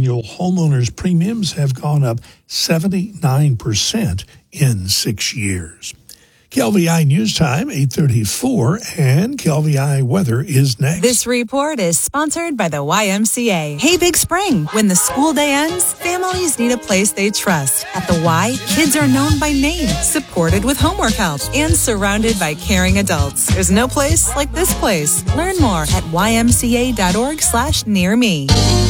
annual homeowners premiums have gone up 79% in 6 years. KLVI News Time, 8:34, and KLVI Weather is next. This report is sponsored by the YMCA. Hey, Big Spring. When the school day ends, families need a place they trust. At the Y, kids are known by name, supported with homework help, and surrounded by caring adults. There's no place like this place. Learn more at ymca.org/nearme.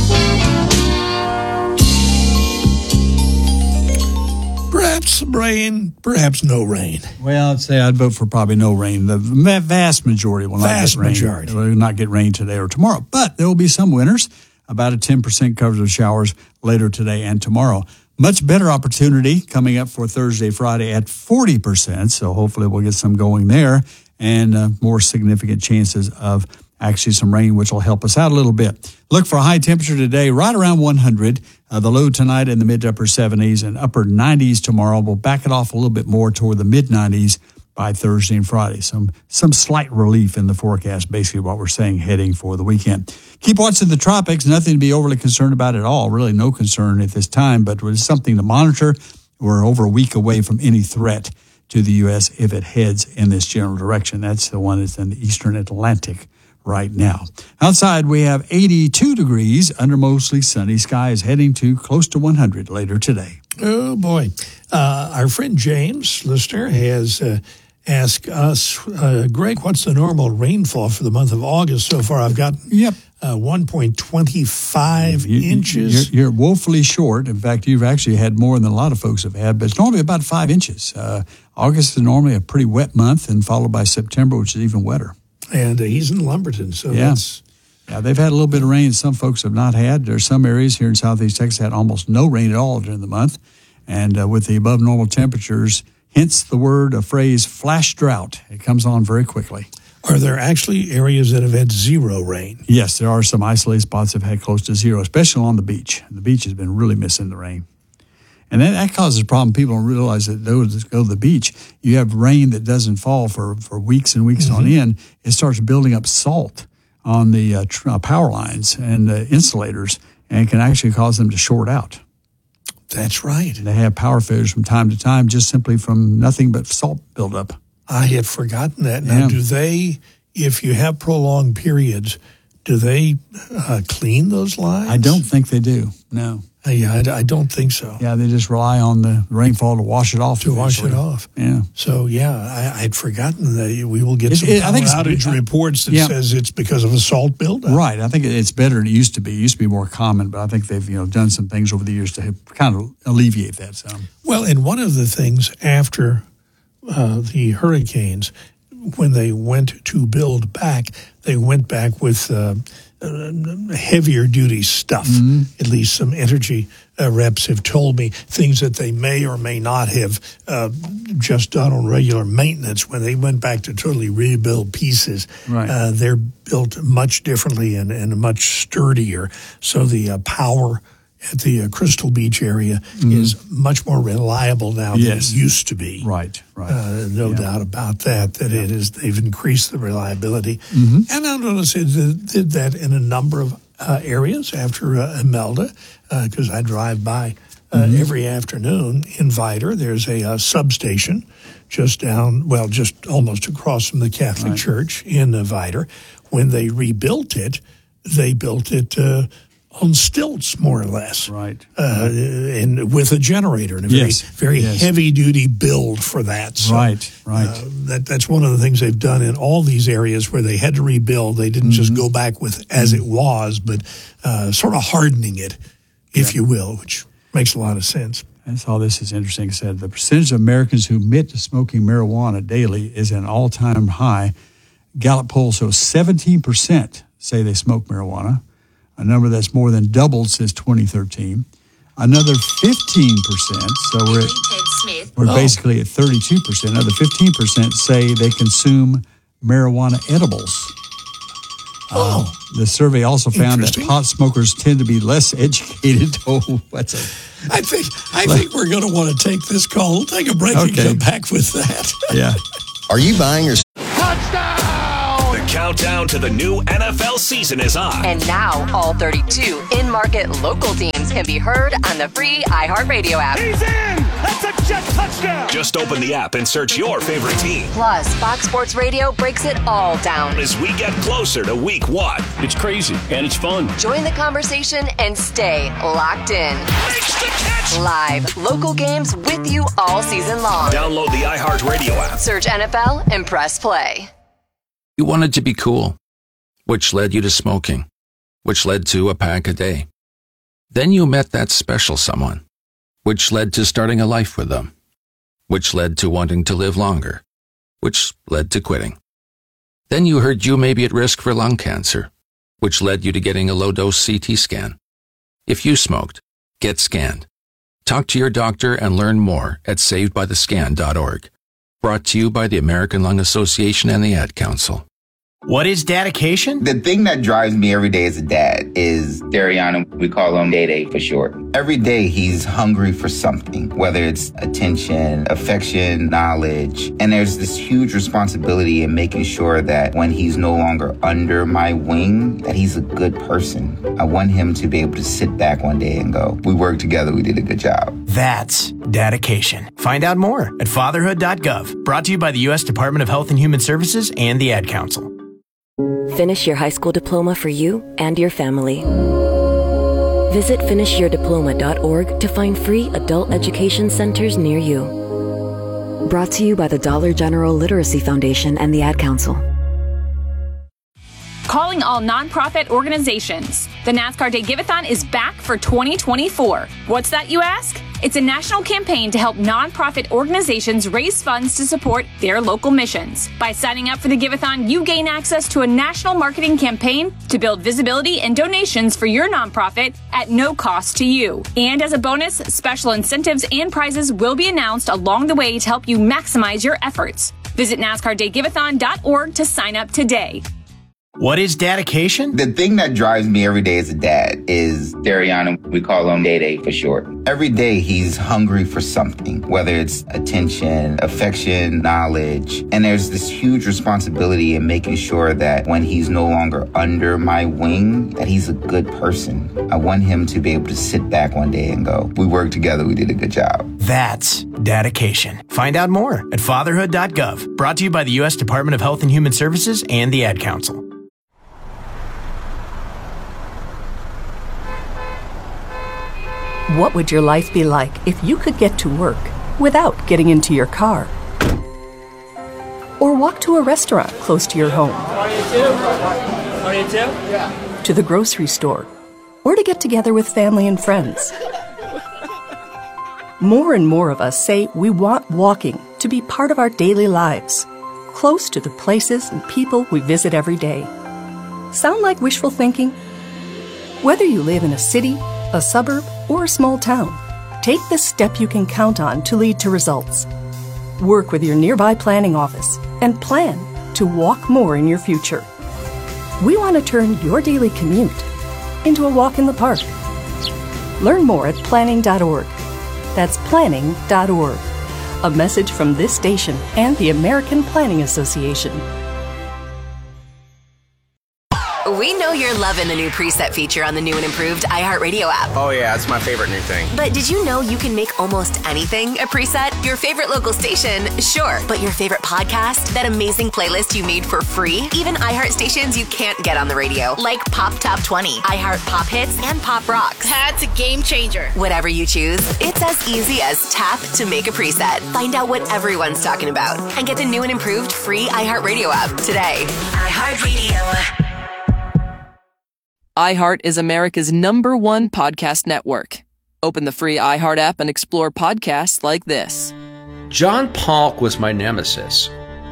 Perhaps rain, perhaps no rain. Well, I'd vote for probably no rain. The vast majority will not get rain. Will not get rain today or tomorrow. But there will be some winners, about a 10% coverage of showers later today and tomorrow. Much better opportunity coming up for Thursday, Friday at 40%. So hopefully we'll get some going there, and more significant chances of actually some rain, which will help us out a little bit. Look for a high temperature today, right around 100. The low tonight in the mid to upper 70s and upper 90s tomorrow. We'll back it off a little bit more toward the mid 90s by Thursday and Friday. Some slight relief in the forecast, basically what we're saying heading for the weekend. Keep watching the tropics. Nothing to be overly concerned about at all. Really no concern at this time, but it's something to monitor. We're over a week away from any threat to the U.S. if it heads in this general direction. That's the one that's in the eastern Atlantic right now. Outside, we have 82 degrees under mostly sunny skies, heading to close to 100 later today. Oh, boy. Our friend James, listener, has asked us, Greg, what's the normal rainfall for the month of August so far? I've got 1.25 inches. You're woefully short. In fact, you've actually had more than a lot of folks have had, but it's normally about 5 inches. August is normally a pretty wet month, and followed by September, which is even wetter. And he's in Lumberton, so that's... Yeah, they've had a little bit of rain. Some folks have not had. There's some areas here in southeast Texas had almost no rain at all during the month. And with the above normal temperatures, hence the phrase flash drought. It comes on very quickly. Are there actually areas that have had zero rain? Yes, there are some isolated spots that have had close to zero, especially on the beach. The beach has been really missing the rain. And that causes a problem. People don't realize that those go to the beach. You have rain that doesn't fall for weeks and weeks on end. It starts building up salt on the power lines and insulators, and can actually cause them to short out. That's right. And they have power failures from time to time just simply from nothing but salt buildup. I had forgotten that. Now, do they, if you have prolonged periods, do they clean those lines? I don't think they do, no. I don't think so. Yeah, they just rely on the rainfall to wash it off. Wash it off. Yeah. So, I'd forgotten that we will get some outage reports that says it's because of a salt buildup. Right. I think it's better than it used to be. It used to be more common, but I think they've done some things over the years to kind of alleviate that. So. Well, and one of the things after the hurricanes, when they went to build back, they went back with heavier duty stuff. At least some energy reps have told me, things that they may or may not have just done on regular maintenance. When they went back to totally rebuild pieces, they're built much differently and much sturdier. So the power at the Crystal Beach area is much more reliable now than it used to be. Right. No doubt about that it is. They've increased the reliability. And I noticed it did that in a number of areas after Imelda, because I drive by every afternoon in Vidor. There's a substation just almost across from the Catholic Church in Vidor. When they rebuilt it, they built it on stilts, more or less, and with a generator and a very heavy-duty build for that. So, that's one of the things they've done in all these areas where they had to rebuild. They didn't just go back with as it was, but sort of hardening it, if you will, which makes a lot of sense. I saw this is interesting. It said the percentage of Americans who admit to smoking marijuana daily is an all-time high. Gallup poll shows 17% say they smoke marijuana, a number that's more than doubled since 2013. Another 15%, so we're basically at 32%. Another 15% say they consume marijuana edibles. The survey also found that pot smokers tend to be less educated. I think we're going to want to take this call. We'll take a break and come back with that. Yeah. Are you buying or... Touchdown! The countdown to the new NFL season is on. And now, all 32 in-market local teams can be heard on the free iHeartRadio app. He's in! That's a jet touchdown! Just open the app and search your favorite team. Plus, Fox Sports Radio breaks it all down as we get closer to week 1. It's crazy, and it's fun. Join the conversation and stay locked in. Makes the catch! Live, local games with you all season long. Download the iHeartRadio app. Search NFL and press play. You wanted to be cool, which led you to smoking, which led to a pack a day. Then you met that special someone, which led to starting a life with them, which led to wanting to live longer, which led to quitting. Then you heard you may be at risk for lung cancer, which led you to getting a low-dose CT scan. If you smoked, get scanned. Talk to your doctor and learn more at savedbythescan.org. Brought to you by the American Lung Association and the Ad Council. What is dedication? The thing that drives me every day as a dad is Dariana. We call him Day-Day for short. Every day he's hungry for something, whether it's attention, affection, knowledge. And there's this huge responsibility in making sure that when he's no longer under my wing, that he's a good person. I want him to be able to sit back one day and go, we worked together, we did a good job. That's dedication. Find out more at fatherhood.gov. Brought to you by the U.S. Department of Health and Human Services and the Ad Council. Finish your high school diploma for you and your family. Visit finishyourdiploma.org to find free adult education centers near you. Brought to you by the Dollar General Literacy Foundation and the Ad Council. Calling all nonprofit organizations. The NASCAR Day Give-A-thon is back for 2024. What's that, you ask? It's a national campaign to help nonprofit organizations raise funds to support their local missions. By signing up for the Give-A-thon, you gain access to a national marketing campaign to build visibility and donations for your nonprofit at no cost to you. And as a bonus, special incentives and prizes will be announced along the way to help you maximize your efforts. Visit NASCARDayGiveathon.org to sign up today. What is dedication? The thing that drives me every day as a dad is Dariana. We call him Day-Day for short. Every day he's hungry for something, whether it's attention, affection, knowledge. And there's this huge responsibility in making sure that when he's no longer under my wing, that he's a good person. I want him to be able to sit back one day and go, we worked together, we did a good job. That's dedication. Find out more at fatherhood.gov. Brought to you by the U.S. Department of Health and Human Services and the Ad Council. What would your life be like if you could get to work without getting into your car? Or walk to a restaurant close to your home? To the grocery store? Or to get together with family and friends? More and more of us say we want walking to be part of our daily lives, close to the places and people we visit every day. Sound like wishful thinking? Whether you live in a city, a suburb, or a small town, take the step you can count on to lead to results. Work with your nearby planning office and plan to walk more in your future. We want to turn your daily commute into a walk in the park. Learn more at planning.org. That's planning.org. A message from this station and the American Planning Association. We know you're loving the new preset feature on the new and improved iHeartRadio app. Oh yeah, it's my favorite new thing. But did you know you can make almost anything a preset? Your favorite local station, sure. But your favorite podcast? That amazing playlist you made for free? Even iHeart stations you can't get on the radio, like Pop Top 20, iHeart Pop Hits, and Pop Rocks. That's a game changer. Whatever you choose, it's as easy as tap to make a preset. Find out what everyone's talking about and get the new and improved free iHeartRadio app today. iHeartRadio. iHeart is America's #1 podcast network. Open the free iHeart app and explore podcasts like this. John Polk was my nemesis.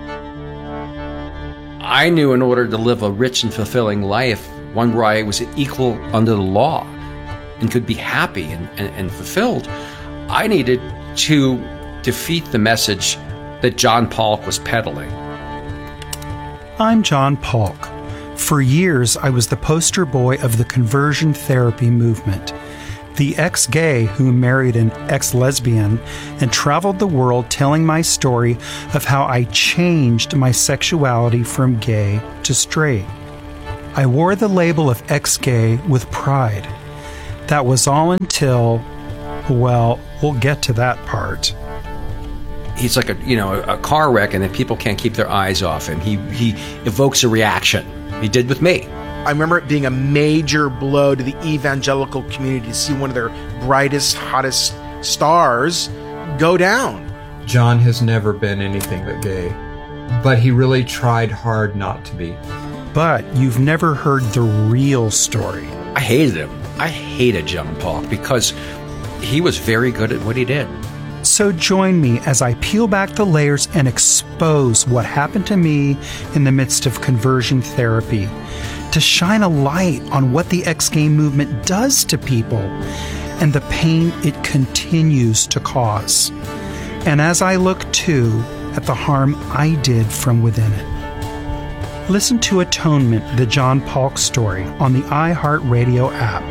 I knew in order to live a rich and fulfilling life, one where I was equal under the law and could be happy and fulfilled, I needed to defeat the message that John Polk was peddling. I'm John Polk. For years, I was the poster boy of the conversion therapy movement. the ex-gay who married an ex-lesbian and traveled the world telling my story of how I changed my sexuality from gay to straight. I wore the label of ex-gay with pride. That was all until, well, we'll get to that part. He's like a car wreck, and then people can't keep their eyes off him. He evokes a reaction. He did with me. I remember it being a major blow to the evangelical community to see one of their brightest, hottest stars go down. John has never been anything but gay, but he really tried hard not to be. But you've never heard the real story. I hated him. I hated John Paul because he was very good at what he did. So join me as I peel back the layers and expose what happened to me in the midst of conversion therapy, to shine a light on what the ex-gay movement does to people and the pain it continues to cause. And as I look too at the harm I did from within it. Listen to Atonement, the John Paulk story on the iHeartRadio app.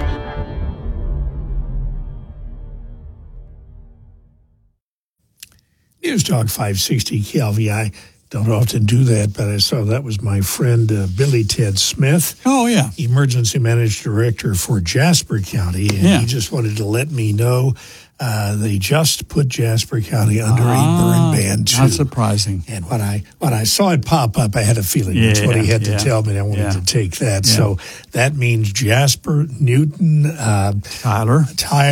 News Talk 560 KLVI. Don't often do that, but I saw that was my friend Billy Ted Smith. Oh, yeah. Emergency Managed Director for Jasper County. And he just wanted to let me know they just put Jasper County under a burn ban, too. Not surprising. And when I saw it pop up, I had a feeling that's what he had to tell me. I wanted to take that. Yeah. So that means Jasper, Newton, Tyler,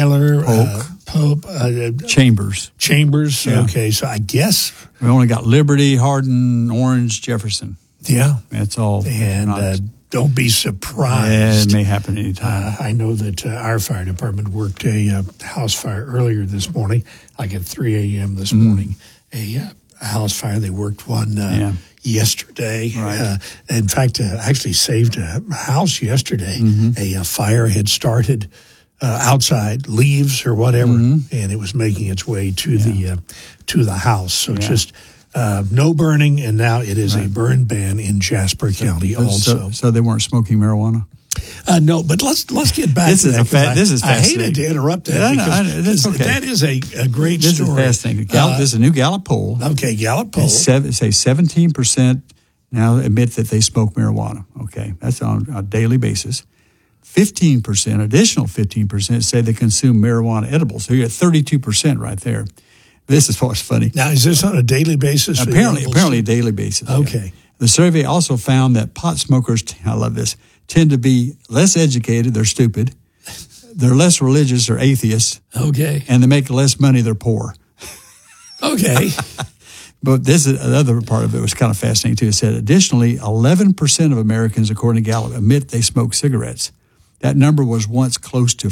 Pope, Chambers. Yeah. Okay, so I guess we only got Liberty, Hardin, Orange, Jefferson. Yeah, that's all. And don't be surprised. Yeah, it may happen anytime. I know that our fire department worked a house fire earlier this morning, like at 3 a.m. this morning. A house fire. They worked one yesterday. Right. In fact, actually saved a house yesterday. A fire had started outside, leaves or whatever, and it was making its way to the house. So just no burning, and now it is a burn ban in Jasper County also. So they weren't smoking marijuana? No, but let's get back to that. This is fascinating. I hated to interrupt that because that is a great story. This is fascinating. This is a new Gallup poll. Okay, Gallup poll. Say 17% now admit that they smoke marijuana. Okay, that's on a daily basis. 15%, additional 15% say they consume marijuana edibles. So you're at 32% right there. This is what's funny. Now, is this on a daily basis? Apparently a daily basis. Okay. Yeah. The survey also found that pot smokers, I love this, tend to be less educated, they're stupid, they're less religious, they're atheists. Okay. And they make less money, they're poor. Okay. But this is another part of it was kind of fascinating too. It said additionally, 11% of Americans, according to Gallup, admit they smoke cigarettes. That number was once close to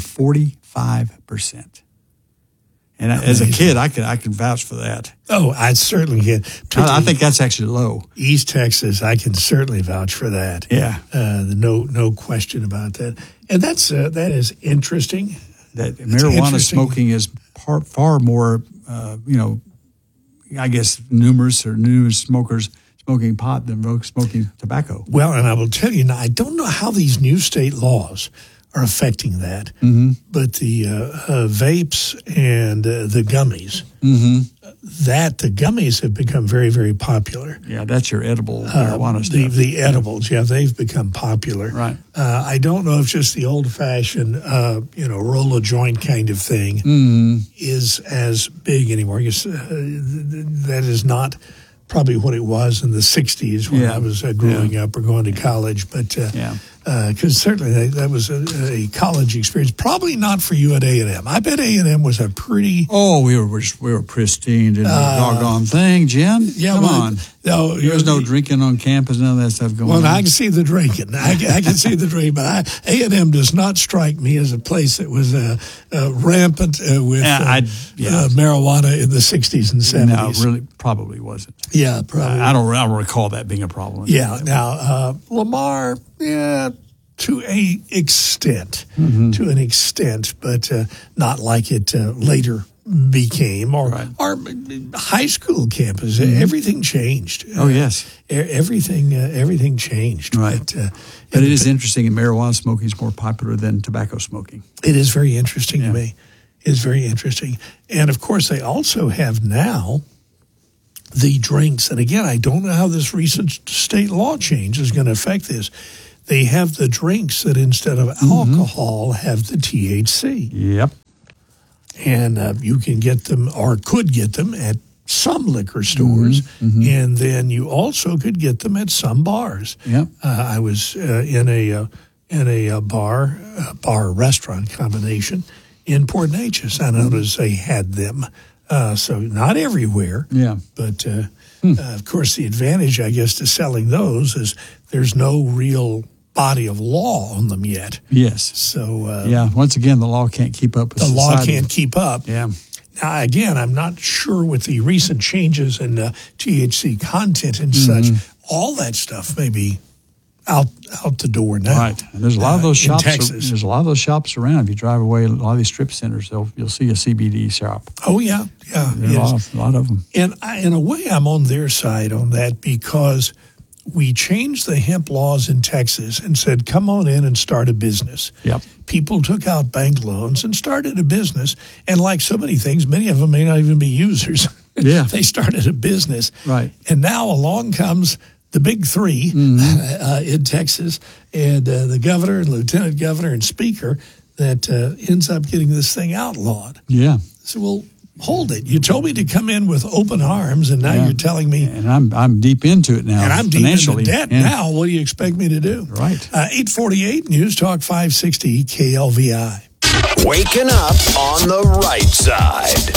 45%. And as a kid, I can vouch for that. Oh, I certainly can. I think that's actually low. East Texas, I can certainly vouch for that. Yeah, no question about that. And that is interesting. That marijuana smoking is far more, I guess, numerous smokers smoking pot than smoking tobacco. Well, and I will tell you now, I don't know how these new state laws are affecting that, but the vapes and the gummies, the gummies have become very, very popular. Yeah, that's your edible marijuana stuff. The edibles, they've become popular. Right. I don't know if just the old-fashioned, roll a joint kind of thing is as big anymore. That is not probably what it was in the 60s when I was growing up or going to college, but because certainly that was a college experience. Probably not for you at A&M. I bet A&M was a pretty... Oh, we were pristine, didn't we? Doggone thing, Jim. Yeah, Come on. No, there was no drinking on campus, none of that stuff going on. Well, I can see the drinking. I can see the drinking, but A&M does not strike me as a place that was rampant with marijuana in the 60s and 70s. No, it really probably wasn't. Yeah, probably. I don't recall that being a problem. Yeah. Now, Lamar, to an extent, but not like it later became, or our high school campus. Everything changed. Oh, yes. Everything changed. Right. But it is interesting, and marijuana smoking is more popular than tobacco smoking. It is very interesting to me. It is very interesting. And, of course, they also have now the drinks. And, again, I don't know how this recent state law change is going to affect this. They have the drinks that instead of alcohol have the THC. Yep. And you can get them, or could get them, at some liquor stores, and then you also could get them at some bars. Yep. I was in a bar restaurant combination in Port Neches. I noticed they had them, so not everywhere. Yeah, but of course, the advantage, I guess, to selling those is there's no real body of law on them yet. Yes. So once again, the law can't keep up with the society. law can't keep up. Yeah. Now, again, I'm not sure with the recent changes in THC content and such. All that stuff may be out the door now. Right. And there's a lot of those shops. In Texas. There's a lot of those shops around. If you drive away, a lot of these strip centers, you'll see a CBD shop. Oh yeah. Yes. A lot of them. And in a way, I'm on their side on that because we changed the hemp laws in Texas and said, come on in and start a business. Yep. People took out bank loans and started a business. And like so many things, many of them may not even be users. Yeah. They started a business. Right. And now along comes the big three in Texas and the governor and lieutenant governor and speaker that ends up getting this thing outlawed. Yeah. So, well, hold it. You told me to come in with open arms, and now you're telling me. And I'm deep into it now. And I'm deep into debt Yeah. now. What do you expect me to do? Right. 848 News Talk 560 KLVI. Waking up on the right side.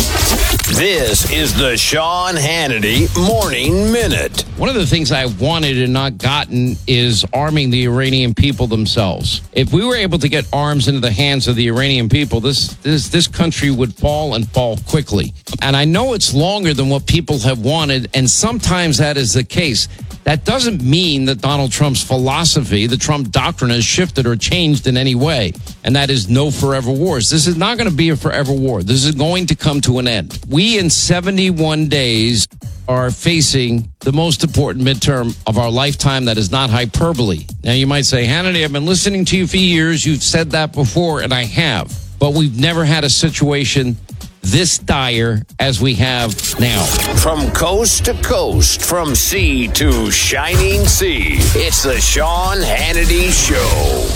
This is the Sean Hannity Morning Minute. One of the things I wanted and not gotten is arming the Iranian people themselves. If we were able to get arms into the hands of the Iranian people, this country would fall and fall quickly. And I know it's longer than what people have wanted, and sometimes that is the case. That doesn't mean that Donald Trump's philosophy, the Trump doctrine, has shifted or changed in any way. And that is no forever wars. This is not going to be a forever war. This is going to come to an end. We, in 71 days, are facing the most important midterm of our lifetime. That is not hyperbole. Now, you might say, Hannity, I've been listening to you for years. You've said that before, and I have. But we've never had a situation this dire as we have now. From coast to coast, from sea to shining sea, it's the Sean Hannity Show.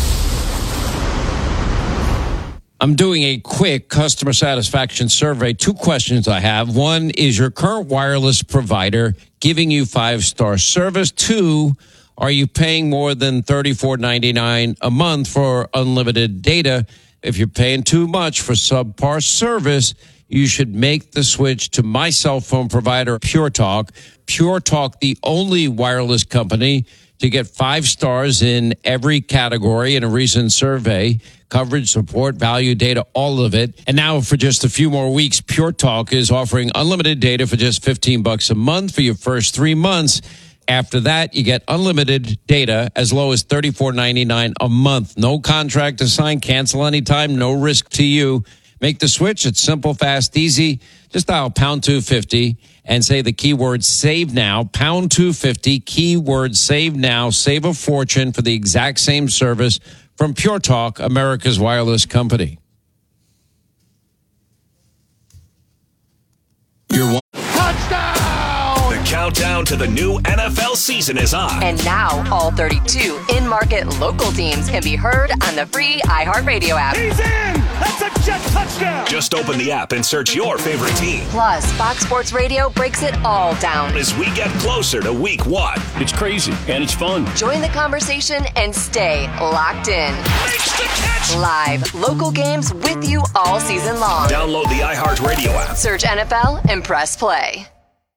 I'm doing a quick customer satisfaction survey. 2 questions I have. 1, is your current wireless provider giving you 5-star service? 2, are you paying more than $34.99 a month for unlimited data? If you're paying too much for subpar service, you should make the switch to my cell phone provider, Pure Talk. Pure Talk, the only wireless company to get 5 stars in every category in a recent survey. Coverage, support, value, data, all of it. And now for just a few more weeks, Pure Talk is offering unlimited data for just $15 a month for your first 3 months. After that, you get unlimited data as low as $34.99 a month. No contract to sign, cancel anytime, no risk to you. Make the switch. It's simple, fast, easy. Just dial pound 250 and say the keyword save now. Pound 250, keyword save now. Save a fortune for the exact same service from Pure Talk, America's wireless company. The countdown to the new NFL season is on. And now, all 32 in-market local teams can be heard on the free iHeartRadio app. He's in! That's a jet touchdown! Just open the app and search your favorite team. Plus, Fox Sports Radio breaks it all down. As we get closer to week 1. It's crazy, and it's fun. Join the conversation and stay locked in. Makes the catch! Live, local games with you all season long. Download the iHeartRadio app. Search NFL and press play.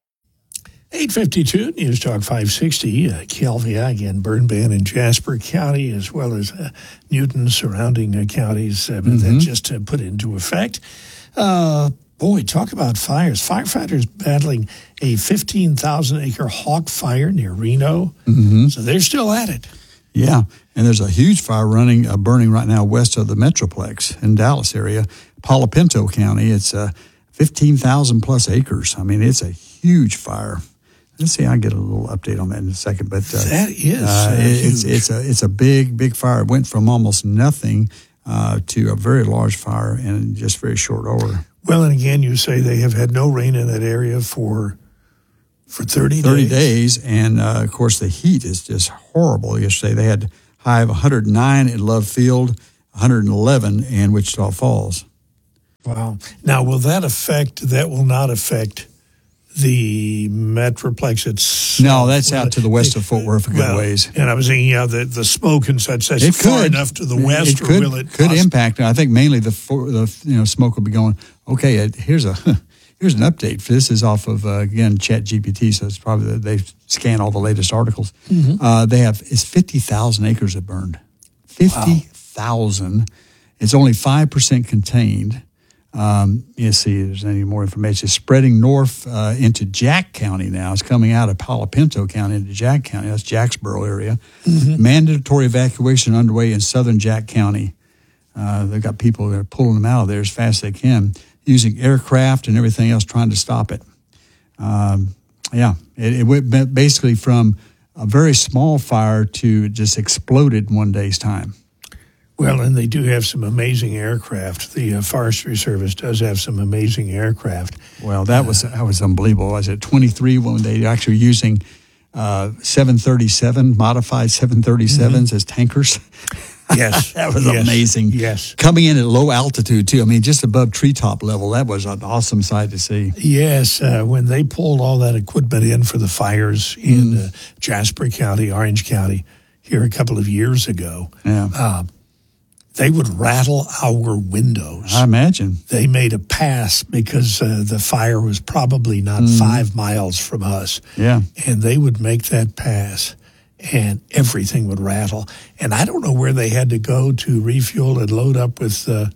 852 News Talk 560, KLVI again, Burn Ban in Jasper County, as well as Newton, surrounding counties that just put into effect. Boy, talk about fires. Firefighters battling a 15,000-acre hawk fire near Reno, so they're still at it. Yeah, and there's a huge fire burning right now west of the Metroplex in Dallas area, Palo Pinto County. It's 15,000 plus acres. I mean, it's a huge fire. Let's see, I'll get a little update on that in a second. But that is huge. It's a big fire. It went from almost nothing to a very large fire in just very short order. Well, and again, you say they have had no rain in that area for 30 days. 30 days, and of course the heat is just horrible. Yesterday they had high of 109 in Love Field, 111 in Wichita Falls. Wow. Now, will that will not affect the Metroplex itself? No, that's out to the west of Fort Worth a good ways. And I was thinking, the smoke and such, that's far enough to the west, or will it could impact? I think mainly the smoke will be going, okay, here's an update. This is off of, again, ChatGPT, so it's probably they scan all the latest articles. Mm-hmm. It's 50,000 acres that burned. 50,000. Wow. It's only 5% contained. Let's see if there's any more information. It's spreading north into Jack County now. It's coming out of Palo Pinto County into Jack County. That's Jacksboro area. Mm-hmm. Mandatory evacuation underway in southern Jack County. They've got people that are pulling them out of there as fast as they can, using aircraft and everything else trying to stop it. It went basically from a very small fire to it just exploded in one day's time. Well, and they do have some amazing aircraft. The Forestry Service does have some amazing aircraft. Well, that was unbelievable. Was it 23 when they actually using 737 modified 737s as tankers? Yes, that was amazing. Yes, coming in at low altitude too. I mean, just above treetop level. That was an awesome sight to see. Yes, when they pulled all that equipment in for the fires in Jasper County, Orange County, here a couple of years ago. Yeah. They would rattle our windows. I imagine. They made a pass because the fire was probably not 5 miles from us. Yeah. And they would make that pass, and everything would rattle. And I don't know where they had to go to refuel and load up with their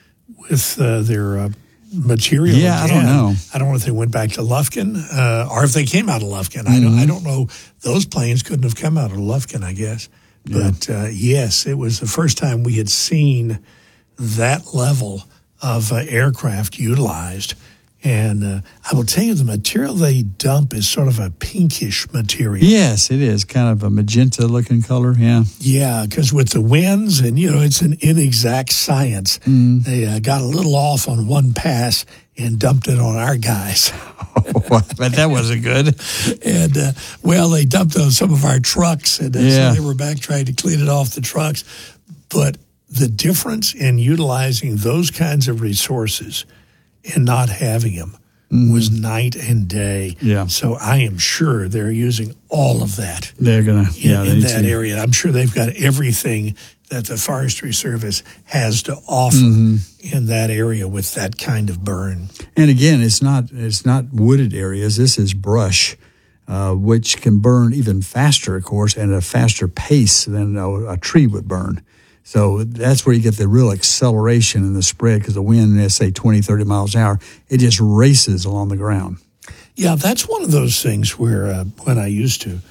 material. Yeah, again. I don't know. I don't know if they went back to Lufkin or if they came out of Lufkin. I don't know. Those planes couldn't have come out of Lufkin, I guess. But, yes, it was the first time we had seen that level of aircraft utilized. And I will tell you, the material they dump is sort of a pinkish material. Yes, it is. Kind of a magenta-looking color, yeah. Yeah, because with the winds, and, it's an inexact science. They got a little off on one pass and dumped it on our guys. But that wasn't good. And, they dumped on some of our trucks, and so they were back trying to clean it off the trucks. But the difference in utilizing those kinds of resources and not having them was night and day. Yeah. So I am sure they're using all of that. They're going to, in that area. I'm sure they've got everything that the Forestry Service has to offer in that area with that kind of burn. And again, it's not wooded areas. This is brush, which can burn even faster, of course, and at a faster pace than a tree would burn. So that's where you get the real acceleration in the spread, because the wind, let's say 20, 30 miles an hour, it just races along the ground. Yeah, that's one of those things where when I used to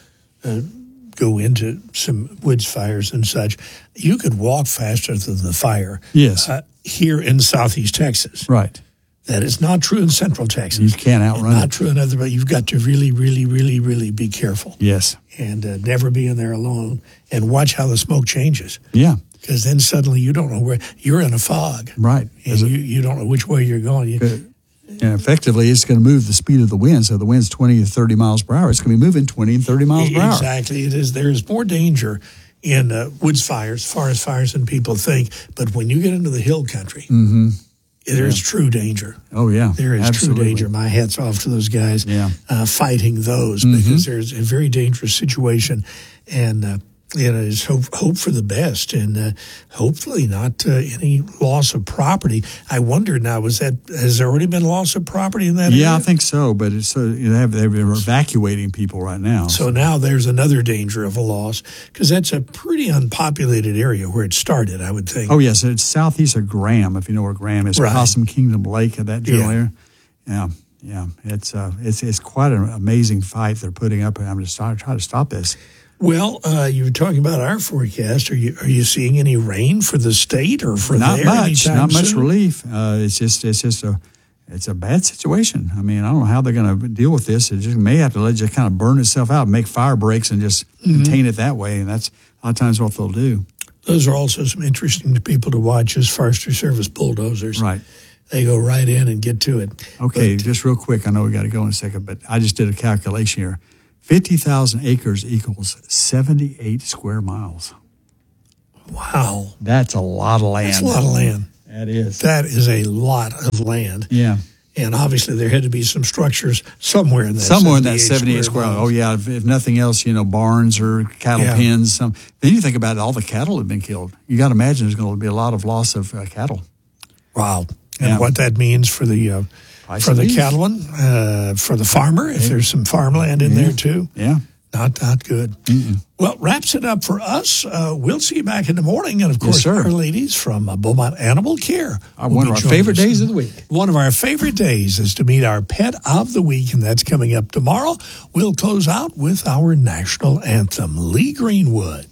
go into some woods fires and such, you could walk faster than the fire. Yes. Here in southeast Texas. Right. That is not true in central Texas. You can't outrun it. Not true in other, but you've got to really, really, really, really be careful. Yes. And never be in there alone, and watch how the smoke changes. Yeah. Because then suddenly you don't know where you're in a fog. Right. And you don't know which way you're going. And effectively, it's going to move the speed of the wind. So the wind's 20 to 30 miles per hour. It's going to be moving 20 and 30 miles per hour. Exactly. It is. There is more danger in woods fires, forest fires, than people think. But when you get into the hill country, there's true danger. Oh, yeah. There is true danger. My hat's off to those guys fighting those, because there's a very dangerous situation. And it's hope for the best, and hopefully not any loss of property. I wonder now, has there already been loss of property in that area? Yeah, I think so, but they're evacuating people right now. So now there's another danger of a loss, because that's a pretty unpopulated area where it started, I would think. Oh, yes, it's southeast of Graham, if you know where Graham is, Possum Kingdom Lake, that general area. Yeah, it's quite an amazing fight they're putting up. I'm just trying to stop this. Well, you were talking about our forecast. Are you seeing any rain for the state or for not there? Much, not much relief. It's just it's a bad situation. I mean, I don't know how they're going to deal with this. It just may have to let it just kind of burn itself out, make fire breaks, and just contain it that way. And that's a lot of times what they'll do. Those are also some interesting people to watch as Forestry Service bulldozers. Right. They go right in and get to it. Okay, just real quick. I know we got to go in a second, but I just did a calculation here. 50,000 acres equals 78 square miles. Wow. That's a lot of land. That's a lot of land. That is. That is a lot of land. Yeah. And obviously there had to be some structures somewhere in that 78 square miles. Oh, yeah. If nothing else, barns or cattle pens. Then you think about it, all the cattle have been killed. You got to imagine there's going to be a lot of loss of cattle. Wow. And what that means for the cattleman, for the farmer, if there's some farmland in there too. Yeah. Not good. Mm-mm. Well, wraps it up for us. We'll see you back in the morning. And, of course, our ladies from Beaumont Animal Care. One of our favorite days of the week. One of our favorite days is to meet our pet of the week, and that's coming up tomorrow. We'll close out with our national anthem, Lee Greenwood.